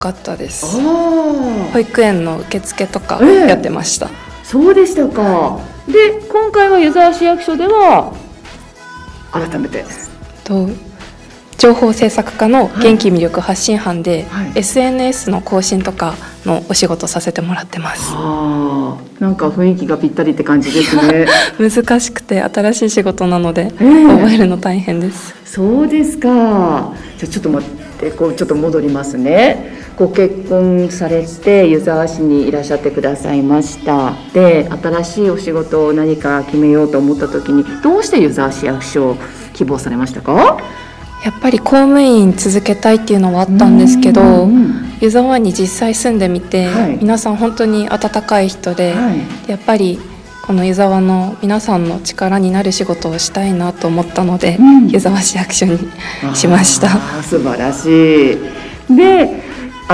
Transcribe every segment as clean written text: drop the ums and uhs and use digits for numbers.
かったです。 あ保育園の受付とかやってました。 そうでしたか。で今回は湯沢市役所では改めて情報制作課の元気魅力発信班で、SNS の更新とかのお仕事させてもらってます。 なんか雰囲気がぴったりって感じですね。 難しくて新しい仕事なので、覚えるの大変です。 そうですか。じゃあちょっと待って、ちょっと戻りますね。ご結婚されて湯沢市にいらっしゃってくださいました。で新しいお仕事を何か決めようと思った時にどうして湯沢市役所を希望されましたか？ やっぱり公務員続けたいっていうのはあったんですけど、湯沢に実際住んでみて、皆さん本当に温かい人で、やっぱりこの湯沢の皆さんの力になる仕事をしたいなと思ったので、湯沢市役所にしました。 素晴らしい。で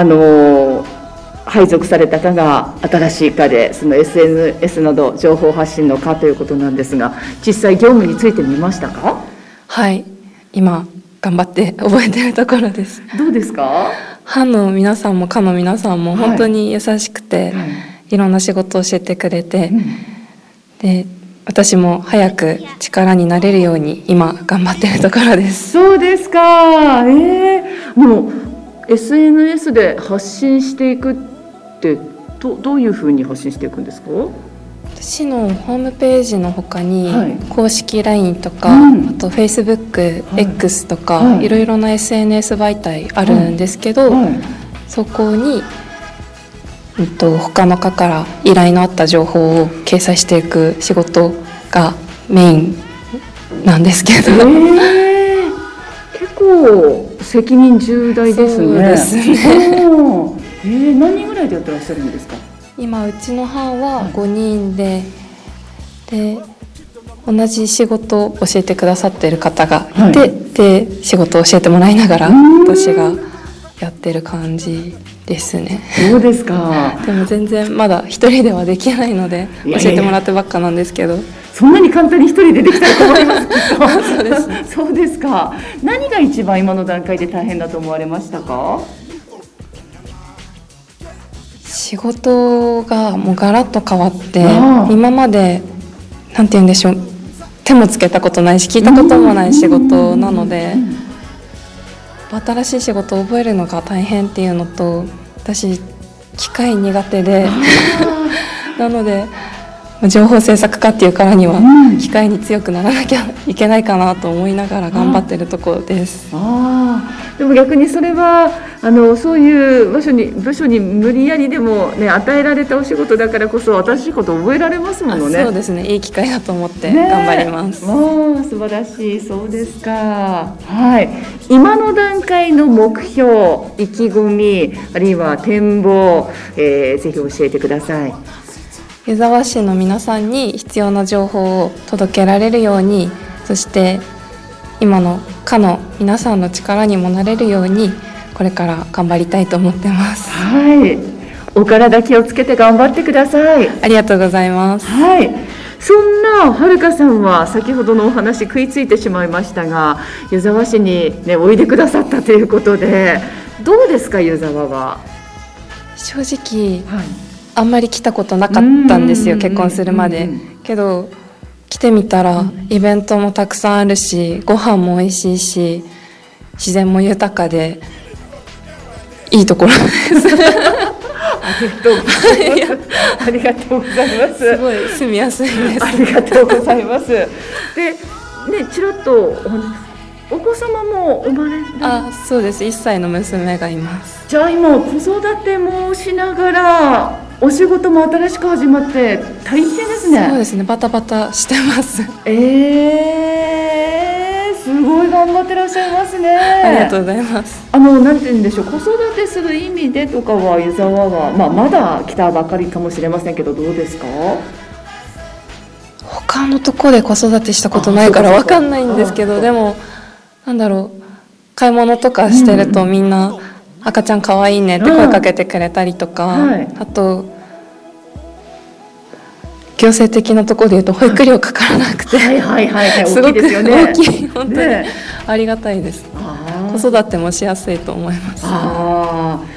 配属された課が新しい課で、その SNS など情報発信の課ということなんですが、実際業務についてみましたか？ はい、今頑張って覚えてるところです。 どうですか？ 班の皆さんも課の皆さんも本当に優しくて、いろんな仕事を教えてくれて、で私も早く力になれるように今頑張ってるところです。 そうですか。もう SNS で発信していくってどういうふうに発信していくんですか？ 市のホームページの他に公式 LINE とか、あと Facebook、X とか、いろいろな SNS 媒体あるんですけど、そこに、他の課から依頼のあった情報を掲載していく仕事がメインなんですけど、 結構責任重大ですね。 そうですね。 何人ぐらいでやってらっしゃるんですか？ 今うちの班は5人で、同じ仕事を教えてくださっている方がいて、で仕事を教えてもらいながら私がやってる感じですね。 そうですか。 でも全然まだ一人ではできないので教えてもらってばっかなんですけど。 そんなに簡単に一人でできたら困りますけど。そうですね。そうですか。何が一番今の段階で大変だと思われましたか？ 仕事がもうガラッと変わって、今までなんて言うんでしょう、手もつけたことないし聞いたこともない仕事なので、新しい仕事を覚えるのが大変っていうのと、私機械苦手でなので情報制作課っていうからには機械に強くならなきゃいけないかなと思いながら頑張ってるところです。 でも逆にそれはそういう部署に無理やりでも、与えられたお仕事だからこそ新しいことを覚えられますものね。 そうですね、いい機会だと思って頑張ります。 素晴らしい。そうですか。今の段階の目標、意気込み、あるいは展望、ぜひ教えてください。 湯沢市の皆さんに必要な情報を届けられるように、そして今の課の皆さんの力にもなれるようにこれから頑張りたいと思ってます。 お体気をつけて頑張ってください。 ありがとうございます。 そんなはるかさんは先ほどのお話食いついてしまいましたが、湯沢市に、おいでくださったということで、どうですか湯沢は？ 正直、あんまり来たことなかったんですよ、結婚するまで。けど来てみたらイベントもたくさんあるし、ご飯も美味しいし、自然も豊かでいいところです。 ありがとうございます。 すごい住みやすいです。 ありがとうございます。で、ちらっとお子様も生まれる？ そうです。1歳の娘がいます。 じゃあ今子育てもしながらお仕事も新しく始まって大変ですね。 そうですね、バタバタしてます。 すごい頑張ってらっしゃいますね。 ありがとうございます。 なんて言うんでしょう、子育てする意味でとかは湯沢は、まだ来たばかりかもしれませんけど、どうですか？ 他のとこで子育てしたことないから分かんないんですけど、でも買い物とかしてるとみんな赤ちゃんかわいいねって声かけてくれたりとか、あと行政的なところでいうと保育料かからなくて、すごく大きい、本当にありがたいです。子育てもしやすいと思います。